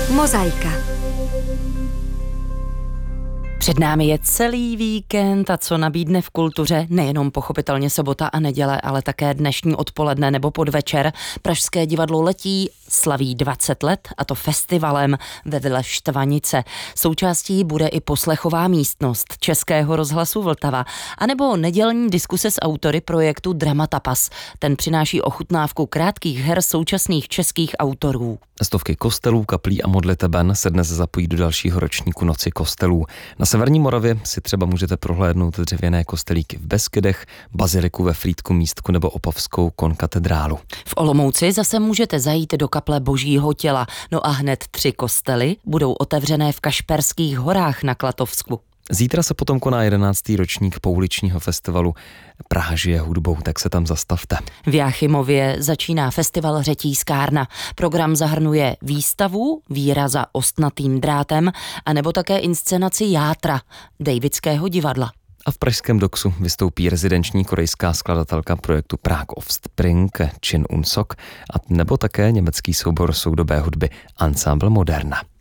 Mozaika. Před námi je celý víkend a co nabídne v kultuře, nejenom pochopitelně sobota a neděle, ale také dnešní odpoledne nebo podvečer. Pražské divadlo Letí slaví 20 let, a to festivalem ve Vile Štvanice. Součástí bude i poslechová místnost Českého rozhlasu Vltava, anebo nedělní diskuse s autory projektu Dramatapas. Ten přináší ochutnávku krátkých her současných českých autorů. Stovky kostelů, kaplí a modliteben se dnes zapojí do dalšího ročníku Noci kostelů. Na severní Moravě si třeba můžete prohlédnout dřevěné kostelíky v Beskydech, baziliku ve Frýdku Místku nebo opavskou konkatedrálu. V Olomouci zase můžete zajít do kaple Božího těla. No a hned 3 kostely budou otevřené v Kašperských horách na Klatovsku. Zítra se potom koná 11. ročník pouličního festivalu Praha žije hudbou, tak se tam zastavte. V Jáchymově začíná festival Řetízkárna. Program zahrnuje výstavu Víra za ostnatým drátem a nebo také inscenaci Játra Davidského divadla. A v pražském Doxu vystoupí rezidenční korejská skladatelka projektu Prague Offspring Chin Un-sok a nebo také německý soubor soudobé hudby Ensemble Moderna.